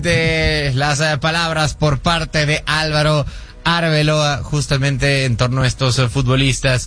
De las palabras por parte de Álvaro Arbeloa justamente en torno a estos futbolistas.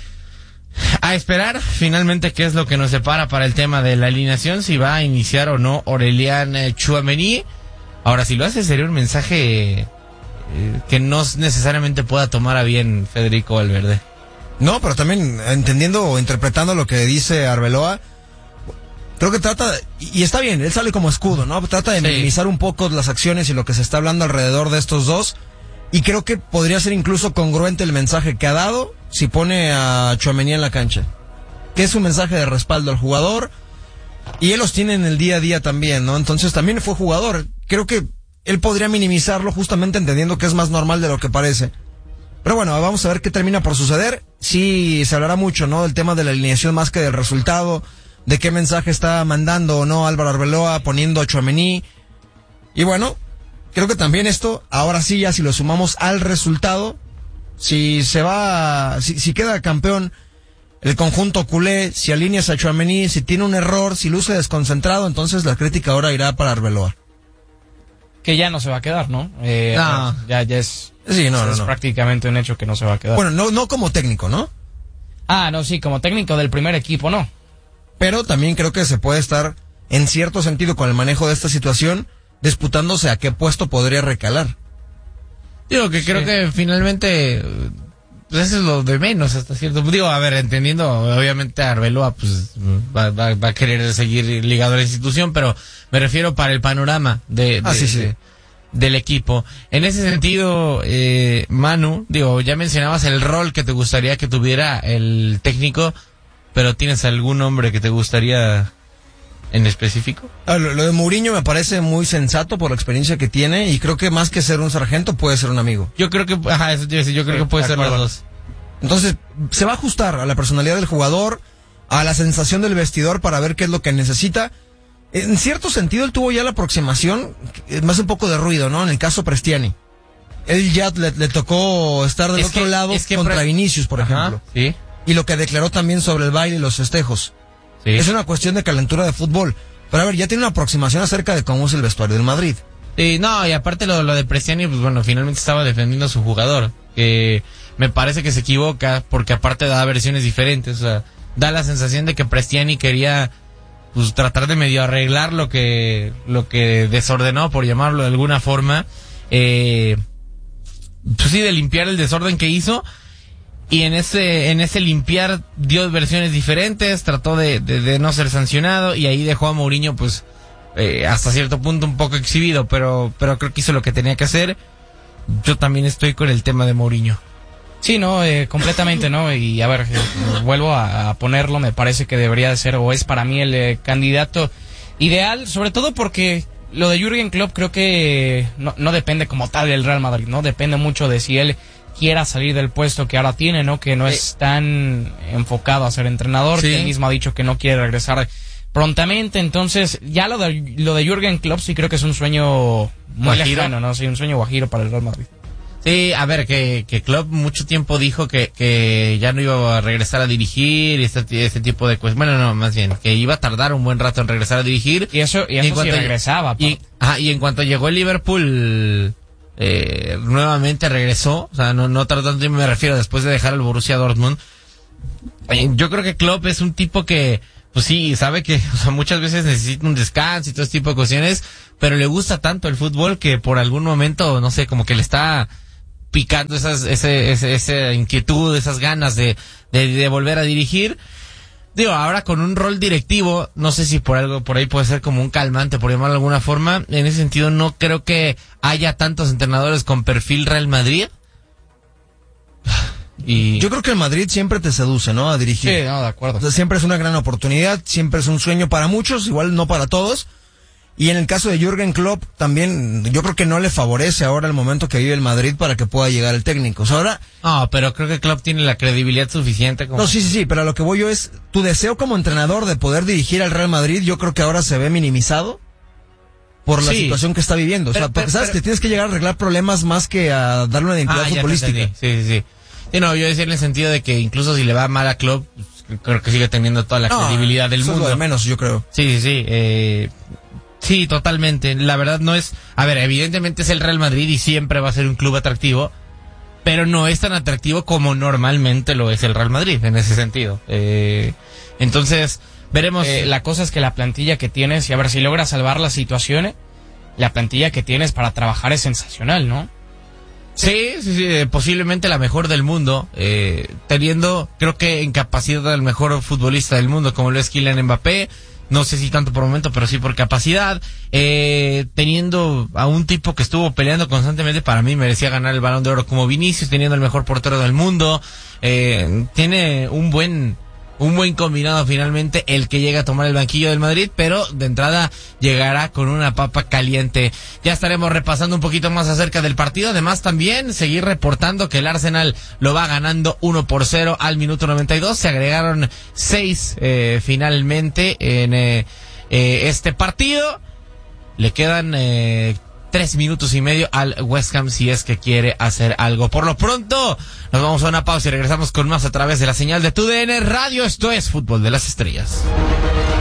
A esperar finalmente qué es lo que nos separa para el tema de la alineación, si va a iniciar o no Aurélien Tchouaméni. Ahora, si lo hace sería un mensaje que no necesariamente pueda tomar a bien Federico Valverde. No, pero también entendiendo o interpretando lo que dice Arbeloa, creo que trata, y está bien, él sale como escudo, ¿no? Trata de minimizar un poco las acciones y lo que se está hablando alrededor de estos dos, y creo que podría ser incluso congruente el mensaje que ha dado si pone a Tchouaméni en la cancha, que es un mensaje de respaldo al jugador, y él los tiene en el día a día también, ¿no? Entonces también fue jugador, creo que él podría minimizarlo justamente entendiendo que es más normal de lo que parece. Pero bueno, vamos a ver qué termina por suceder. Sí, se hablará mucho, ¿no? Del tema de la alineación más que del resultado, de qué mensaje está mandando o no Álvaro Arbeloa poniendo a Tchouaméni. Y bueno, creo que también esto, ahora sí, ya si lo sumamos al resultado, si queda campeón el conjunto culé, si alineas a Tchouaméni, si tiene un error, si luce desconcentrado, entonces la crítica ahora irá para Arbeloa. Que ya no se va a quedar, ¿no? No. Ya es, sí, no, es no. prácticamente un hecho que no se va a quedar. Bueno, no como técnico, ¿no? No, sí, como técnico del primer equipo, no. Pero también creo que se puede estar, en cierto sentido, con el manejo de esta situación, disputándose a qué puesto podría recalar. Digo que creo que finalmente pues eso es lo de menos hasta cierto. Digo, a ver, entendiendo, obviamente Arbeloa pues va a querer seguir ligado a la institución, pero me refiero para el panorama del equipo. En ese sentido, Manu, digo, ya mencionabas el rol que te gustaría que tuviera el técnico, pero ¿tienes algún nombre que te gustaría en específico? Lo de Mourinho me parece muy sensato por la experiencia que tiene, y creo que más que ser un sargento puede ser un amigo. Yo creo que, yo creo que puede ser los dos. Entonces, se va a ajustar a la personalidad del jugador, a la sensación del vestidor para ver qué es lo que necesita. En cierto sentido, él tuvo ya la aproximación, más un poco de ruido, ¿no? En el caso Prestiani. Él ya le tocó estar del otro lado contra Vinicius, por ejemplo. Sí. Y lo que declaró también sobre el baile y los festejos. Sí. Es una cuestión de calentura de fútbol. Pero a ver, ya tiene una aproximación acerca de cómo es el vestuario del Madrid. Sí, no, y aparte lo de Prestiani, pues bueno, finalmente estaba defendiendo a su jugador, que me parece que se equivoca, porque aparte da versiones diferentes, o sea, da la sensación de que Prestiani quería pues tratar de medio arreglar lo que desordenó, por llamarlo de alguna forma, pues sí, de limpiar el desorden que hizo. Y en ese limpiar dio versiones diferentes, trató de no ser sancionado, y ahí dejó a Mourinho pues hasta cierto punto un poco exhibido, pero creo que hizo lo que tenía que hacer. Yo también estoy con el tema de Mourinho. Sí, no, completamente, ¿no? Y a ver, vuelvo a ponerlo, me parece que debería de ser, o es para mí el candidato ideal, sobre todo porque lo de Jürgen Klopp creo que no depende como tal del Real Madrid, ¿no? Depende mucho de si él quiera salir del puesto que ahora tiene, ¿no? Que no es tan enfocado a ser entrenador, que él mismo ha dicho que no quiere regresar prontamente. Entonces, ya lo de Jürgen Klopp sí creo que es un sueño muy lejano, ¿no? Sí, un sueño guajiro para el Real Madrid. Sí, a ver, que Klopp mucho tiempo dijo que ya no iba a regresar a dirigir y este tipo de cosas. Bueno, no, más bien, que iba a tardar un buen rato en regresar a dirigir. Y eso sí regresaba. Y en cuanto llegó el Liverpool, nuevamente regresó, o sea, no tardó tanto, me refiero, después de dejar el Borussia Dortmund. Yo creo que Klopp es un tipo que, pues sí, sabe que, o sea, muchas veces necesita un descanso y todo este tipo de cuestiones, pero le gusta tanto el fútbol que por algún momento, no sé, como que le está picando esa inquietud, esas ganas de volver a dirigir. Digo, ahora con un rol directivo, no sé si por ahí puede ser como un calmante, por llamarlo de alguna forma. En ese sentido, no creo que haya tantos entrenadores con perfil Real Madrid. Y yo creo que el Madrid siempre te seduce, ¿no? A dirigir. Sí, no, de acuerdo. O sea, siempre es una gran oportunidad, siempre es un sueño para muchos, igual no para todos. Y en el caso de Jürgen Klopp, también yo creo que no le favorece ahora el momento que vive el Madrid para que pueda llegar el técnico. O sea, ahora... No, pero creo que Klopp tiene la credibilidad suficiente como... No, sí, pero a lo que voy yo es, tu deseo como entrenador de poder dirigir al Real Madrid, yo creo que ahora se ve minimizado por la situación que está viviendo. O sea, porque sabes que tienes que llegar a arreglar problemas más que a darle una identidad futbolística. Sí. Sí, no, yo decía en el sentido de que incluso si le va mal a Klopp, creo que sigue teniendo toda la credibilidad del mundo. Eso es lo de menos, yo creo. Sí. Sí, totalmente. La verdad no es... A ver, evidentemente es el Real Madrid y siempre va a ser un club atractivo, pero no es tan atractivo como normalmente lo es el Real Madrid, en ese sentido. Entonces, veremos... la cosa es que la plantilla que tienes, y a ver si logras salvar las situaciones, la plantilla que tienes para trabajar es sensacional, ¿no? Sí, posiblemente la mejor del mundo, teniendo, creo que en capacidad al mejor futbolista del mundo, como lo es Kylian Mbappé. No sé si tanto por momento, pero sí por capacidad. Teniendo a un tipo que estuvo peleando constantemente, para mí merecía ganar el Balón de Oro como Vinicius, teniendo el mejor portero del mundo. Tiene un buen combinado finalmente el que llega a tomar el banquillo del Madrid, pero de entrada llegará con una papa caliente. Ya estaremos repasando un poquito más acerca del partido. Además también seguir reportando que el Arsenal lo va ganando 1-0 al minuto 92. Se agregaron 6 finalmente en este partido. Le quedan 3 minutos y medio al West Ham si es que quiere hacer algo. Por lo pronto, nos vamos a una pausa y regresamos con más a través de la señal de TUDN Radio. Esto es Fútbol de las Estrellas.